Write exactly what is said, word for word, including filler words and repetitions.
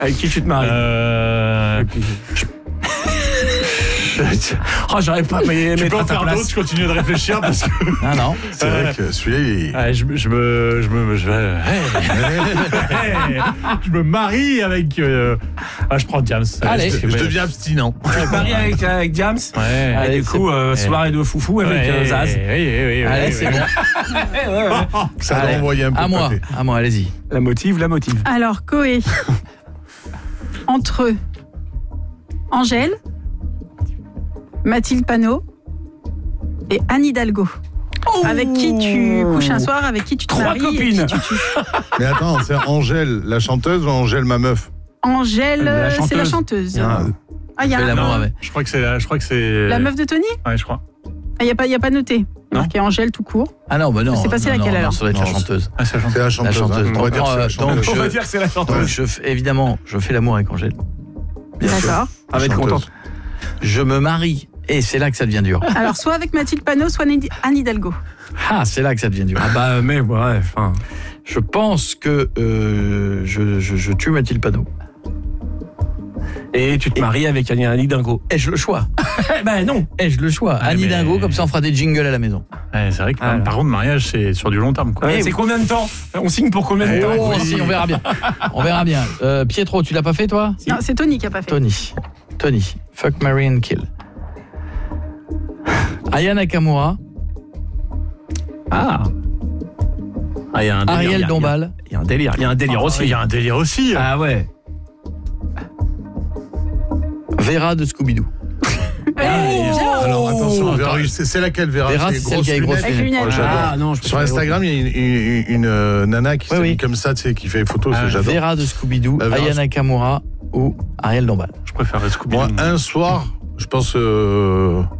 Avec qui tu te maries? Euh... Je... oh, j'aurais pas aimé Tu mettre peux à en ta faire place. d'autres, je continue de réfléchir parce que... Ah non. C'est vrai que celui-là, il... Ouais, je, je me... Je me... Je, hey. Hey. Je me marie avec... Euh... Ah, je prends Diams. Allez. je, je deviens abstinent. Tu te maries avec, avec Diams. Ouais. Et Allez, du coup, c'est- euh, soirée de foufou avec Ouais, euh, Zaz. Oui, oui, oui. Allez, oui, c'est oui. bon. Ouais, ouais, ouais. Ça Allez. va envoyer un peu À de moi, pâté. à moi, allez-y. La motive, la motive. Alors, Koé. Entre Angèle, Mathilde Panot et Anne Hidalgo. Avec qui tu couches un soir, avec qui tu te Trois maries et copines. qui tu tues. Mais attends, c'est Angèle, la chanteuse, ou Angèle, ma meuf? Angèle, La euh, c'est la chanteuse. chanteuse. Ah, Ah, il y a Fais un- l'amour avec. Je crois que c'est... Je crois que c'est... la meuf de Tony. Ouais, je crois. Il n'y a, pas- y a pas noté. Non. Marqué Angèle tout court. Ah non, bah non. Je sais pas c'est non, laquelle, non, alors. non, ça doit être la Non, chanteuse. Ah, c'est la c'est la chanteuse. La chanteuse. hein. On va dire que c'est la Donc, chanteuse. On va je- dire que c'est la chanteuse. Donc, je fais- évidemment, je fais l'amour avec Angèle. Bien sûr. D'accord. Elle va être Chanteuse. contente. Je me marie. Et c'est là que ça devient dur. Alors, soit avec Mathilde Panot, soit Anne Hidalgo. Ah, c'est là que ça devient dur. Ah bah, mais ouais, enfin. Je pense que euh, je, je, je tue Mathilde Panot. Et tu te maries avec Annie Dingo. Ai-je le choix? Eh ben non. Ai-je le choix? Ah, Annie mais- Dingo, comme ça on fera des jingles à la maison. Ouais, c'est vrai que Ah. par contre, mariage, c'est sur du long terme, quoi. Ouais, Eh c'est oui. combien de temps? On signe pour combien de Eh temps? Oh, oui. si, on verra bien. On verra bien. Euh, Pietro, tu l'as pas fait toi? Non, c'est Tony qui a pas fait. Tony. Tony. Fuck, marry and kill. Aya Nakamura, Ah. Ah, il y a un délire. Ariel il y a- Dombal, Il y a un délire. Il y a un délire Ah, aussi. Il y a un délire aussi. Ah ouais. Vera de Scooby-Doo. Alors attention, Oh, Vera, attends. c'est c'est laquelle Vera? Vera, C'est c'est celle qui a les grosses Avec les lunettes. Oh, j'adore. Ah non, je Sur Instagram, il y a une, une, une, euh, nana qui Oui, s'habille oui. comme ça, tu sais, qui fait des photos, Ah, c'est- j'adore. Vera de Scooby-Doo, La Vera Aya Sc- Nakamura ou Ariel Dombal. Je préfère le Scooby-Doo. Moi, un soir, je pense... Euh,